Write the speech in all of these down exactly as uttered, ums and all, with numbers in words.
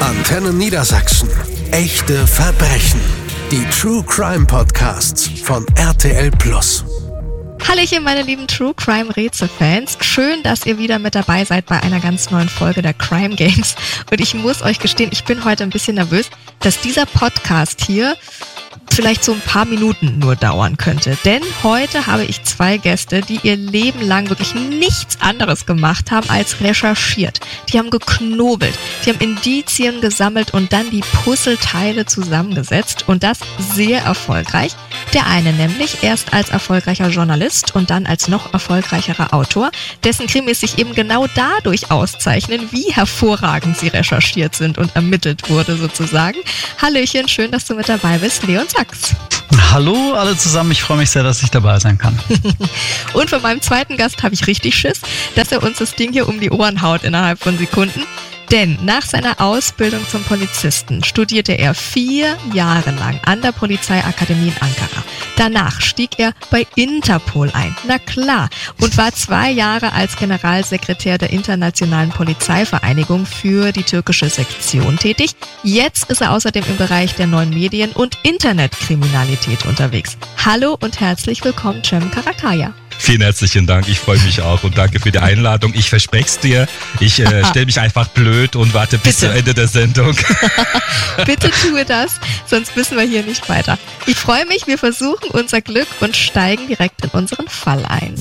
Antenne Niedersachsen. Echte Verbrechen. Die True Crime Podcasts von R T L Plus. Hallöchen, meine lieben True Crime Rätselfans. Schön, dass ihr wieder mit dabei seid bei einer ganz neuen Folge der Crime Games. Und ich muss euch gestehen, ich bin heute ein bisschen nervös, dass dieser Podcast hier vielleicht so ein paar Minuten nur dauern könnte. Denn heute habe ich zwei Gäste, die ihr Leben lang wirklich nichts anderes gemacht haben als recherchiert. Die haben geknobelt, die haben Indizien gesammelt und dann die Puzzleteile zusammengesetzt. Und das sehr erfolgreich. Der eine nämlich erst als erfolgreicher Journalist und dann als noch erfolgreicherer Autor, dessen Krimis sich eben genau dadurch auszeichnen, wie hervorragend sie recherchiert sind und ermittelt wurde sozusagen. Hallöchen, schön, dass du mit dabei bist, Leon Sachs. Hallo alle zusammen, ich freue mich sehr, dass ich dabei sein kann. Und von meinem zweiten Gast habe ich richtig Schiss, dass er uns das Ding hier um die Ohren haut innerhalb von Sekunden. Denn nach seiner Ausbildung zum Polizisten studierte er vier Jahre lang an der Polizeiakademie in Ankara. Danach stieg er bei Interpol ein, na klar, und war zwei Jahre als Generalsekretär der Internationalen Polizeivereinigung für die türkische Sektion tätig. Jetzt ist er außerdem im Bereich der neuen Medien und Internetkriminalität unterwegs. Hallo und herzlich willkommen, Cem Karakaya. Vielen herzlichen Dank, ich freue mich auch und danke für die Einladung. Ich verspreche es dir, ich äh, stelle mich einfach blöd und warte bis Bitte. Zum Ende der Sendung. Bitte tue das, sonst wissen wir hier nicht weiter. Ich freue mich, wir versuchen unser Glück und steigen direkt in unseren Fall ein.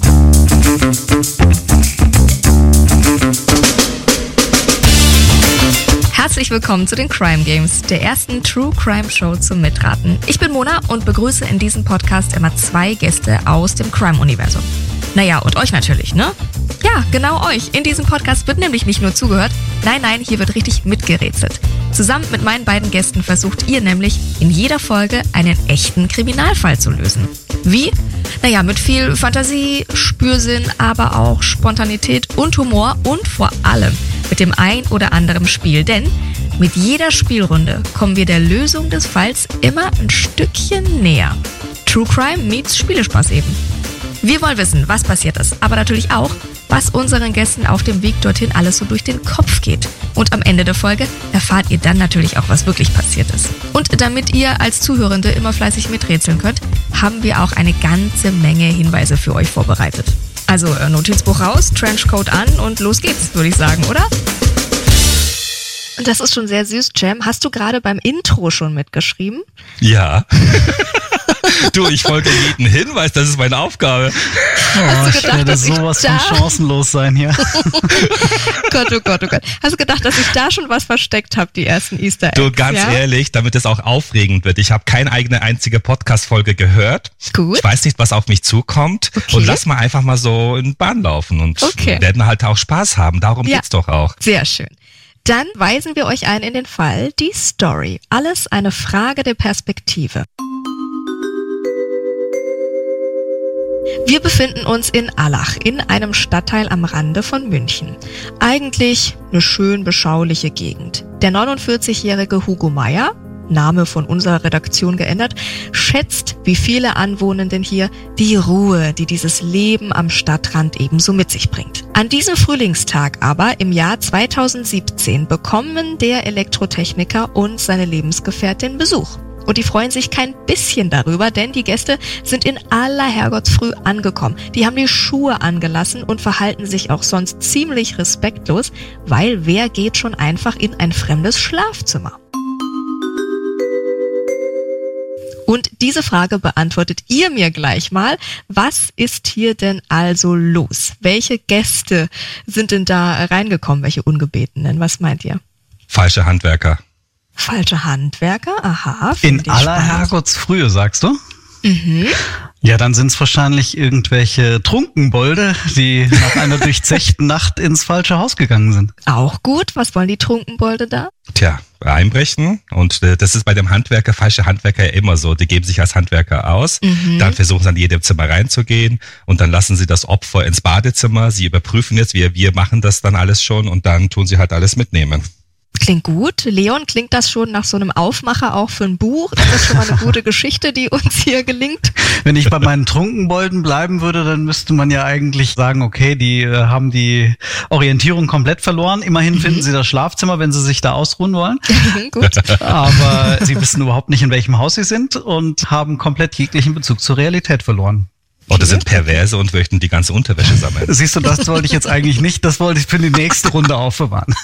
Herzlich willkommen zu den Crime Games, der ersten True Crime Show zum Mitraten. Ich bin Mona und begrüße in diesem Podcast immer zwei Gäste aus dem Crime-Universum. Naja, und euch natürlich, ne? Ja, genau euch. In diesem Podcast wird nämlich nicht nur zugehört, nein, nein, hier wird richtig mitgerätselt. Zusammen mit meinen beiden Gästen versucht ihr nämlich in jeder Folge einen echten Kriminalfall zu lösen. Wie? Naja, mit viel Fantasie, Spürsinn, aber auch Spontanität und Humor und vor allem mit dem ein oder anderen Spiel. Denn mit jeder Spielrunde kommen wir der Lösung des Falls immer ein Stückchen näher. True Crime meets Spielespaß eben. Wir wollen wissen, was passiert ist, aber natürlich auch, was unseren Gästen auf dem Weg dorthin alles so durch den Kopf geht. Und am Ende der Folge erfahrt ihr dann natürlich auch, was wirklich passiert ist. Und damit ihr als Zuhörende immer fleißig miträtseln könnt, haben wir auch eine ganze Menge Hinweise für euch vorbereitet. Also Notizbuch raus, Trenchcoat an und los geht's, würde ich sagen, oder? Das ist schon sehr süß, Cem. Hast du gerade beim Intro schon mitgeschrieben? Ja. Du, ich folge jedem Hinweis, das ist meine Aufgabe. Oh, ich werde sowas von chancenlos sein hier. Gott, oh Gott, oh Gott. Hast du gedacht, dass ich da schon was versteckt habe, die ersten Easter Eggs? Du, ganz ja? ehrlich, damit es auch aufregend wird. Ich habe keine eigene einzige Podcast-Folge gehört. Gut. Ich weiß nicht, was auf mich zukommt. Okay. Und lass mal einfach mal so in Bahn laufen und okay. werden halt auch Spaß haben. Darum ja. geht's doch auch. Sehr schön. Dann weisen wir euch ein in den Fall, die Story. Alles eine Frage der Perspektive. Wir befinden uns in Allach, in einem Stadtteil am Rande von München. Eigentlich eine schön beschauliche Gegend. Der neunundvierzigjährige Hugo Meyer, Name von unserer Redaktion geändert, schätzt, wie viele Anwohnenden hier, die Ruhe, die dieses Leben am Stadtrand ebenso mit sich bringt. An diesem Frühlingstag aber im Jahr zweitausendsiebzehn bekommen der Elektrotechniker und seine Lebensgefährtin Besuch. Und die freuen sich kein bisschen darüber, denn die Gäste sind in aller Herrgottsfrüh angekommen. Die haben die Schuhe angelassen und verhalten sich auch sonst ziemlich respektlos, weil wer geht schon einfach in ein fremdes Schlafzimmer? Und diese Frage beantwortet ihr mir gleich mal. Was ist hier denn also los? Welche Gäste sind denn da reingekommen? Welche Ungebetenen? Was meint ihr? Falsche Handwerker. Falsche Handwerker? Aha. In aller Herrgottsfrühe, sagst du? Mhm. Ja, dann sind es wahrscheinlich irgendwelche Trunkenbolde, die nach einer durchzechten Nacht ins falsche Haus gegangen sind. Auch gut. Was wollen die Trunkenbolde da? Tja, einbrechen. Und äh, das ist bei dem Handwerker, falsche Handwerker ja immer so. Die geben sich als Handwerker aus, mhm. dann versuchen sie an jedem Zimmer reinzugehen und dann lassen sie das Opfer ins Badezimmer. Sie überprüfen jetzt, wir, wir machen das dann alles schon und dann tun sie halt alles mitnehmen. Klingt gut. Leon, klingt das schon nach so einem Aufmacher auch für ein Buch? Ist das schon mal eine gute Geschichte, die uns hier gelingt? Wenn ich bei meinen Trunkenbolden bleiben würde, dann müsste man ja eigentlich sagen, okay, die äh, haben die Orientierung komplett verloren. Immerhin mhm. finden sie das Schlafzimmer, wenn sie sich da ausruhen wollen. Gut. Aber sie wissen überhaupt nicht, in welchem Haus sie sind und haben komplett jeglichen Bezug zur Realität verloren. Oder sind perverse und möchten die ganze Unterwäsche sammeln. Siehst du, das wollte ich jetzt eigentlich nicht. Das wollte ich für die nächste Runde aufbewahren.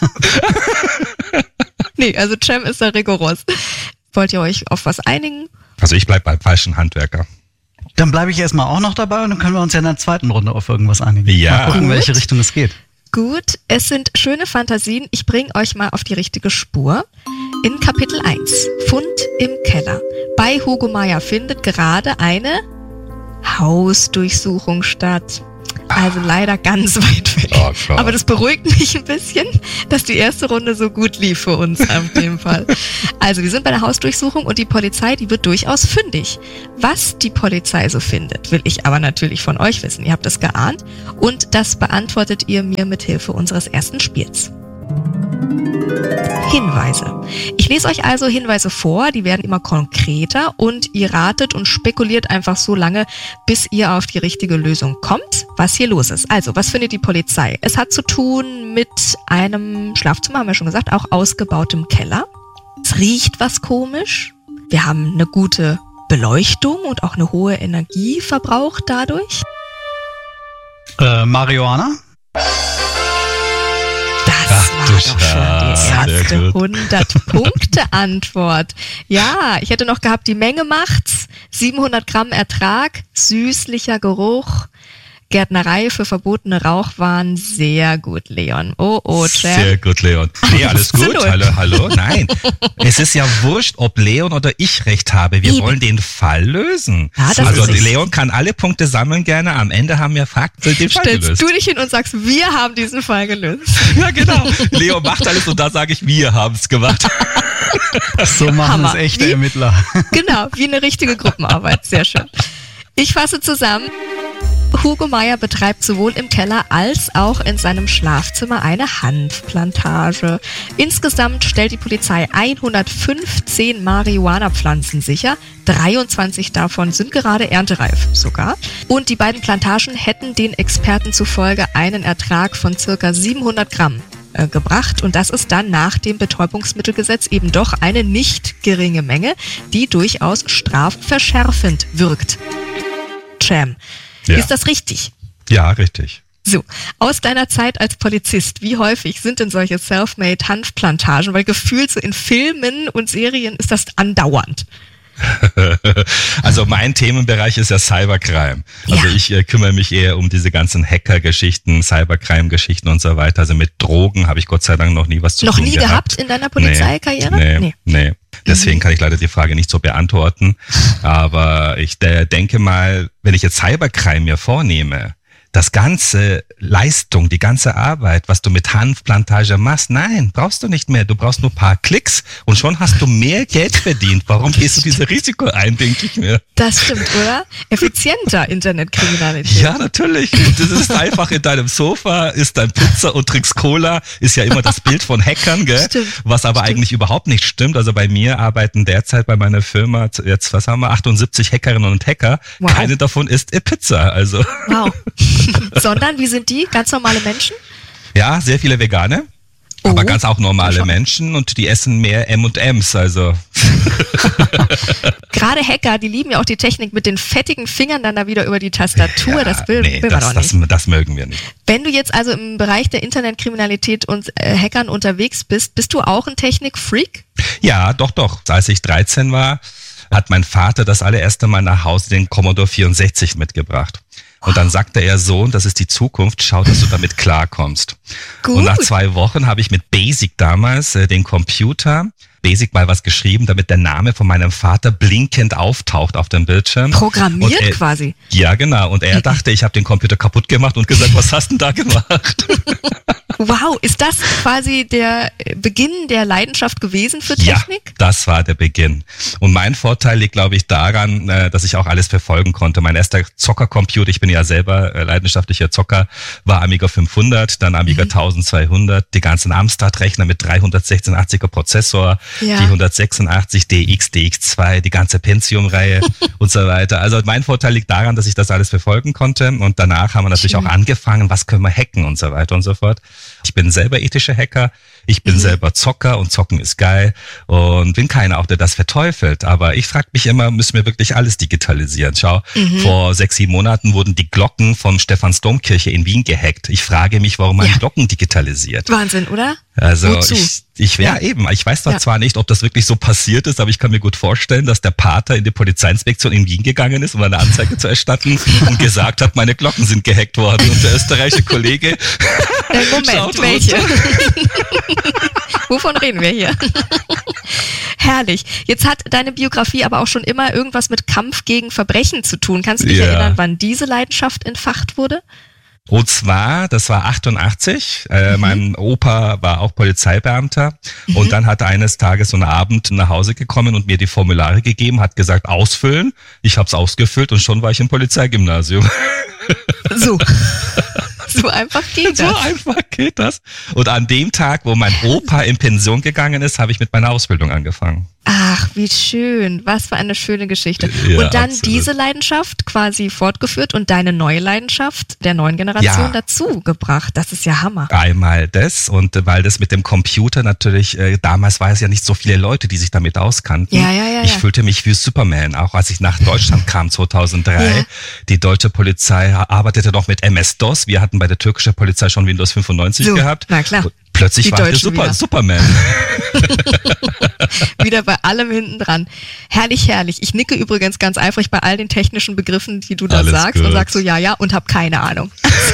Nee, also Cem ist da rigoros. Wollt ihr euch auf was einigen? Also ich bleib beim falschen Handwerker. Dann bleibe ich erstmal auch noch dabei und dann können wir uns ja in der zweiten Runde auf irgendwas einigen. Ja. Mal gucken, in Gut. welche Richtung es geht. Gut, es sind schöne Fantasien. Ich bringe euch mal auf die richtige Spur. In Kapitel eins, Fund im Keller. Bei Hugo Meyer findet gerade eine Hausdurchsuchung statt. Also leider ganz weit weg. Oh Gott. Aber das beruhigt mich ein bisschen, dass die erste Runde so gut lief für uns auf dem Fall. Also wir sind bei der Hausdurchsuchung und die Polizei, die wird durchaus fündig. Was die Polizei so findet, will ich aber natürlich von euch wissen. Ihr habt es geahnt und das beantwortet ihr mir mit Hilfe unseres ersten Spiels. Hinweise. Ich lese euch also Hinweise vor, die werden immer konkreter und ihr ratet und spekuliert einfach so lange, bis ihr auf die richtige Lösung kommt, was hier los ist. Also, was findet die Polizei? Es hat zu tun mit einem Schlafzimmer, haben wir schon gesagt, auch ausgebautem Keller. Es riecht was komisch. Wir haben eine gute Beleuchtung und auch eine hohe Energieverbrauch dadurch. Äh, Marihuana? Das war doch schon Scheiße, die sehr erste gut. hundert-Punkte-Antwort. Ja, ich hätte noch gehabt, die Menge macht's. siebenhundert Gramm Ertrag, süßlicher Geruch, Gärtnerei für verbotene Rauchwaren. Sehr gut, Leon. Oh, oh, Cem. Sehr gut, Leon. Nee, alles gut. Absolut. Hallo, hallo. Nein, es ist ja wurscht, ob Leon oder ich recht habe. Wir Eben. wollen den Fall lösen. Ja, das also ist richtig. Leon kann alle Punkte sammeln gerne. Am Ende haben wir Fakten den Fall Stellst gelöst. du dich hin und sagst, wir haben diesen Fall gelöst. Ja, genau. Leon macht alles und da sage ich, wir haben es gemacht. So machen Hammer. es echte Wie? Ermittler. Genau, wie eine richtige Gruppenarbeit. Sehr schön. Ich fasse zusammen. Hugo Meyer betreibt sowohl im Keller als auch in seinem Schlafzimmer eine Hanfplantage. Insgesamt stellt die Polizei hundertfünfzehn Marihuana-Pflanzen sicher. dreiundzwanzig davon sind gerade erntereif sogar. Und die beiden Plantagen hätten den Experten zufolge einen Ertrag von circa siebenhundert Gramm äh, gebracht. Und das ist dann nach dem Betäubungsmittelgesetz eben doch eine nicht geringe Menge, die durchaus strafverschärfend wirkt. Cem. Ja. Ist das richtig? Ja, richtig. So, aus deiner Zeit als Polizist, wie häufig sind denn solche Selfmade-Hanfplantagen? Weil gefühlt so in Filmen und Serien ist das andauernd. Also mein Themenbereich ist ja Cybercrime. Also Ja. ich äh, kümmere mich eher um diese ganzen Hacker-Geschichten, Cybercrime-Geschichten und so weiter. Also mit Drogen habe ich Gott sei Dank noch nie was zu Noch tun nie gehabt. gehabt in deiner Polizeikarriere? Nee, Nee. nee. nee. Deswegen kann ich leider die Frage nicht so beantworten. Aber ich äh, denke mal, wenn ich jetzt Cybercrime mir vornehme, das ganze Leistung, die ganze Arbeit, was du mit Hanfplantage machst, nein, brauchst du nicht mehr. Du brauchst nur ein paar Klicks und schon hast du mehr Geld verdient. Warum gehst du dieses Risiko ein, denke ich mir. Das stimmt, oder? Effizienter Internetkriminalität. Ja, natürlich. Und das ist einfach in deinem Sofa, isst dein Pizza und trinkst Cola, ist ja immer das Bild von Hackern, gell? Stimmt. Was aber Stimmt. eigentlich überhaupt nicht stimmt. Also bei mir arbeiten derzeit bei meiner Firma jetzt, was haben wir, achtundsiebzig Hackerinnen und Hacker. Wow. Keine davon isst äh, Pizza. Also Wow. Sondern, wie sind die? Ganz normale Menschen? ja, sehr viele Vegane. Oh, aber ganz auch normale schon. Menschen und die essen mehr M und M's, also. Gerade Hacker, die lieben ja auch die Technik mit den fettigen Fingern dann da wieder über die Tastatur. Ja, das will, nee, will man das, doch das, nicht. das mögen wir nicht. Wenn du jetzt also im Bereich der Internetkriminalität und äh, Hackern unterwegs bist, bist du auch ein Technikfreak? Ja, doch, doch. Als ich dreizehn war, hat mein Vater das allererste Mal nach Hause den Commodore vierundsechzig mitgebracht. Und dann sagte er, Sohn, das ist die Zukunft, schau, dass du damit klarkommst. Gut. Und nach zwei Wochen habe ich mit Basic damals äh, den Computer, Basic mal was geschrieben, damit der Name von meinem Vater blinkend auftaucht auf dem Bildschirm. Programmiert Und er- quasi. Ja, genau. Und er dachte, ich habe den Computer kaputt gemacht und gesagt, was hast du denn da gemacht? Wow, ist das quasi der Beginn der Leidenschaft gewesen für Technik? Ja, das war der Beginn. Und mein Vorteil liegt, glaube ich, daran, dass ich auch alles verfolgen konnte. Mein erster Zockercomputer, ich bin ja selber leidenschaftlicher Zocker, war Amiga fünfhundert, dann Amiga mhm. zwölfhundert, die ganzen Amstrad-Rechner mit dreihundertsechsundachtziger Prozessor, ja. die hundertsechsundachtzig D X, D X zwei, die ganze Pentium-Reihe und so weiter. Also mein Vorteil liegt daran, dass ich das alles verfolgen konnte. Und danach haben wir natürlich Schön. auch angefangen, was können wir hacken und so weiter und so fort. Ich bin selber ethischer Hacker, ich bin mhm. selber Zocker und Zocken ist geil und bin keiner auch, der das verteufelt. Aber ich frage mich immer, müssen wir wirklich alles digitalisieren? Schau, mhm. vor sechs, sieben Monaten wurden die Glocken von Stephansdomkirche in Wien gehackt. Ich frage mich, warum man ja. Glocken digitalisiert. Wahnsinn, oder? Also Wozu? ich, ich ja. ja eben, ich weiß doch ja. zwar nicht, ob das wirklich so passiert ist, aber ich kann mir gut vorstellen, dass der Pater in die Polizeiinspektion in Wien gegangen ist, um eine Anzeige zu erstatten und gesagt hat, meine Glocken sind gehackt worden. Und der österreichische Kollege äh, Moment, welche? Wovon reden wir hier? Herrlich. Jetzt hat deine Biografie aber auch schon immer irgendwas mit Kampf gegen Verbrechen zu tun. Kannst du dich ja. erinnern, wann diese Leidenschaft entfacht wurde? Und zwar, das war achtundachtzig, äh, mhm. mein Opa war auch Polizeibeamter mhm. und dann hat er eines Tages so einen Abend nach Hause gekommen und mir die Formulare gegeben, hat gesagt, ausfüllen. Ich habe es ausgefüllt und schon war ich im Polizeigymnasium. So. So einfach geht das. So einfach geht das. Und an dem Tag, wo mein Opa in Pension gegangen ist, habe ich mit meiner Ausbildung angefangen. Ach, wie schön. Was für eine schöne Geschichte. Ja, und dann absolut. diese Leidenschaft quasi fortgeführt und deine neue Leidenschaft der neuen Generation ja. dazu gebracht. Das ist ja Hammer. Einmal das und weil das mit dem Computer natürlich, äh, damals war es ja nicht so viele Leute, die sich damit auskannten. Ja, ja, ja, ich ja. fühlte mich wie Superman, auch als ich nach Deutschland kam zweitausenddrei. Ja. Die deutsche Polizei arbeitete noch mit M S-DOS. Wir hatten bei der türkischen Polizei schon Windows fünfundneunzig so, gehabt. Na klar. Und plötzlich die war ich Super, Superman. Wieder bei allem hinten dran. Herrlich, herrlich. Ich nicke übrigens ganz eifrig bei all den technischen Begriffen, die du da Alles sagst gut. und sagst so ja, ja und hab keine Ahnung.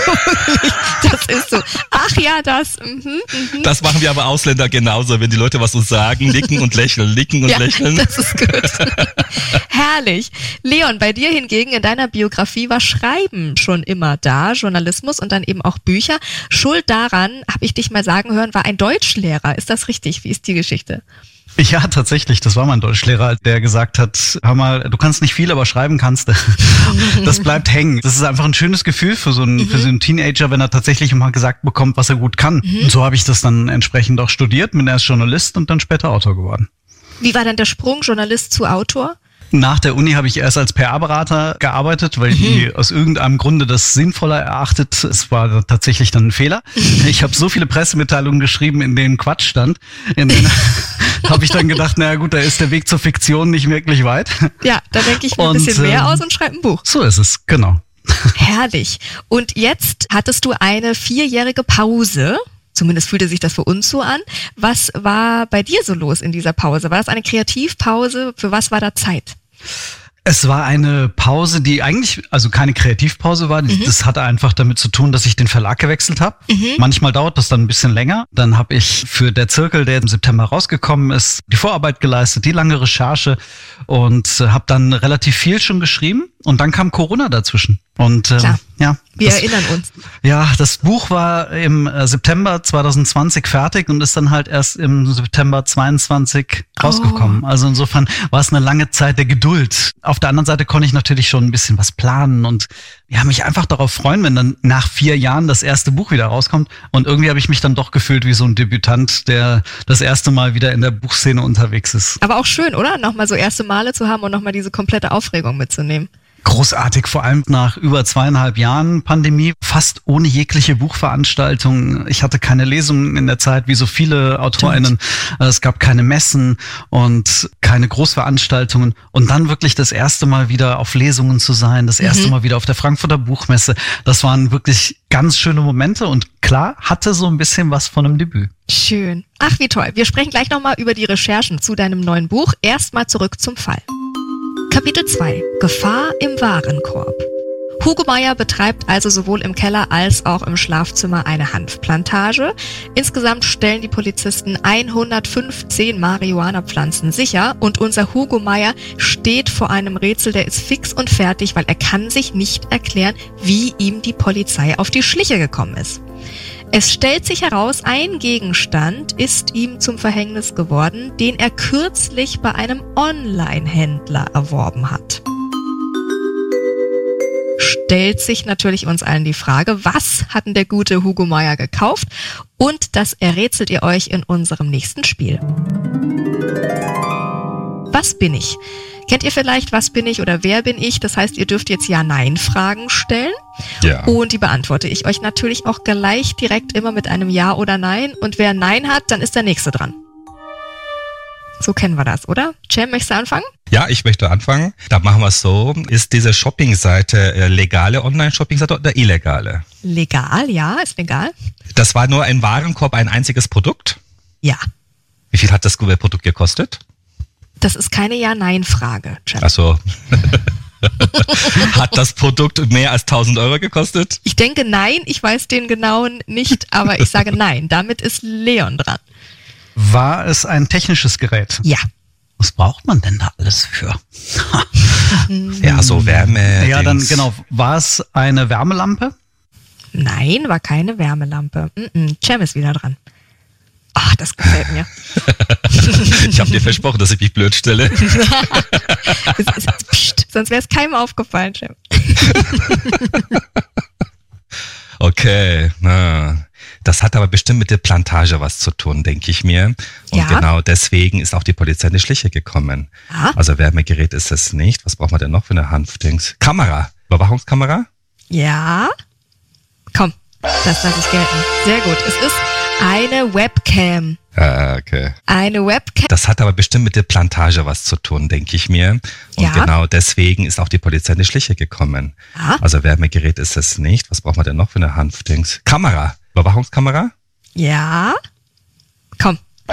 Also, das ist so. Ach ja, das. Mhm, mhm. Das machen wir aber Ausländer genauso. Wenn die Leute was uns sagen, nicken und lächeln, nicken und ja, lächeln. Das ist gut. Herrlich. Leon, bei dir hingegen in deiner Biografie war Schreiben schon immer da, Journalismus und dann eben auch Bücher. Schuld daran, habe ich dich mal sagen hören, war ein Deutschlehrer. Ist das richtig? Wie ist die Geschichte? Ja, tatsächlich. Das war mein Deutschlehrer, der gesagt hat, hör mal, du kannst nicht viel, aber schreiben kannst du. Das bleibt hängen. Das ist einfach ein schönes Gefühl für so einen, mhm. für so einen Teenager, wenn er tatsächlich mal gesagt bekommt, was er gut kann. Mhm. Und so habe ich das dann entsprechend auch studiert, bin erst Journalist und dann später Autor geworden. Wie war dann der Sprung Journalist zu Autor? Nach der Uni habe ich erst als P R-Berater gearbeitet, weil mhm. die aus irgendeinem Grunde das sinnvoller erachtet. Es war tatsächlich dann ein Fehler. Ich habe so viele Pressemitteilungen geschrieben, in denen Quatsch stand. In denen habe ich dann gedacht, naja gut, da ist der Weg zur Fiktion nicht wirklich weit. Ja, da denke ich mir ein bisschen mehr aus und schreibe ein Buch. So ist es, genau. Herrlich. Und jetzt hattest du eine vierjährige Pause. Zumindest fühlte sich das für uns so an. Was war bei dir so los in dieser Pause? War das eine Kreativpause? Für was war da Zeit? Es war eine Pause, die eigentlich, also keine Kreativpause war. Mhm. Das hatte einfach damit zu tun, dass ich den Verlag gewechselt habe. Mhm. Manchmal dauert das dann ein bisschen länger. Dann habe ich für der Zirkel, der im September rausgekommen ist, die Vorarbeit geleistet, die lange Recherche und habe dann relativ viel schon geschrieben. Und dann kam Corona dazwischen. Und ähm, Klar. ja, wir das, erinnern uns. Ja, das Buch war im September zwanzig zwanzig fertig und ist dann halt erst im September zweiundzwanzig rausgekommen. Oh. Also insofern war es eine lange Zeit der Geduld. Auf der anderen Seite konnte ich natürlich schon ein bisschen was planen und ja, mich einfach darauf freuen, wenn dann nach vier Jahren das erste Buch wieder rauskommt. Und irgendwie habe ich mich dann doch gefühlt wie so ein Debütant, der das erste Mal wieder in der Buchszene unterwegs ist. Aber auch schön, oder? Nochmal so erste Male zu haben und nochmal diese komplette Aufregung mitzunehmen. Großartig, vor allem nach über zweieinhalb Jahren Pandemie, fast ohne jegliche Buchveranstaltung. Ich hatte keine Lesungen in der Zeit, wie so viele AutorInnen. Stimmt. Es gab keine Messen und keine Großveranstaltungen. Und dann wirklich das erste Mal wieder auf Lesungen zu sein, das erste mhm. Mal wieder auf der Frankfurter Buchmesse. Das waren wirklich ganz schöne Momente und klar, hatte so ein bisschen was von einem Debüt. Schön. Ach, wie toll. Wir sprechen gleich nochmal über die Recherchen zu deinem neuen Buch. Erstmal zurück zum Fall. Kapitel zwei. Gefahr im Warenkorb. Hugo Meyer betreibt also sowohl im Keller als auch im Schlafzimmer eine Hanfplantage. Insgesamt stellen die Polizisten hundertfünfzehn Marihuana-Pflanzen sicher und unser Hugo Meyer steht vor einem Rätsel, der ist fix und fertig, weil er kann sich nicht erklären, wie ihm die Polizei auf die Schliche gekommen ist. Es stellt sich heraus, ein Gegenstand ist ihm zum Verhängnis geworden, den er kürzlich bei einem Online-Händler erworben hat. Stellt sich natürlich uns allen die Frage, was hat denn der gute Hugo Meyer gekauft? Und das errätselt ihr euch in unserem nächsten Spiel. Was bin ich? Kennt ihr vielleicht, was bin ich oder wer bin ich? Das heißt, ihr dürft jetzt Ja-Nein-Fragen stellen. Ja. Und die beantworte ich euch natürlich auch gleich direkt immer mit einem Ja oder Nein. Und wer Nein hat, dann ist der Nächste dran. So kennen wir das, oder? Cem, möchtest du anfangen? Ja, ich möchte anfangen. Da machen wir es so. Ist diese Shoppingseite äh, legale Online-Shoppingseite oder illegale? Legal, ja, ist legal. Das war nur ein Warenkorb, ein einziges Produkt? Ja. Wie viel hat das Produkt gekostet? Das ist keine Ja-Nein-Frage, Cem. Also hat das Produkt mehr als tausend Euro gekostet? Ich denke nein, ich weiß den genauen nicht, aber ich sage nein. Damit ist Leon dran. War es ein technisches Gerät? Ja. Was braucht man denn da alles für? Ja, so Wärme. Ja, dann Dings. genau. War es eine Wärmelampe? Nein, war keine Wärmelampe. Mm-mm. Cem ist wieder dran. Ach, das gefällt mir. Ich habe dir versprochen, dass ich mich blöd stelle. Das ist, pst, sonst wäre es keinem aufgefallen, Cem. Okay, na, das hat aber bestimmt mit der Plantage was zu tun, denke ich mir. Und Ja. genau deswegen ist auch die Polizei in die Schliche gekommen. Ja. Also Wärmegerät ist es nicht. Was braucht man denn noch für eine Hanfdings? Kamera. Überwachungskamera? Ja. Komm, das lasse ich gelten. Sehr gut. Es ist eine Webcam. Ah, okay. Eine Webcam. Das hat aber bestimmt mit der Plantage was zu tun, denke ich mir. Und Ja. genau deswegen ist auch die Polizei in die Schliche gekommen. Ja. Also Wärmegerät ist es nicht. Was braucht man denn noch für eine Hanfdings? Kamera. Überwachungskamera? Ja. Komm,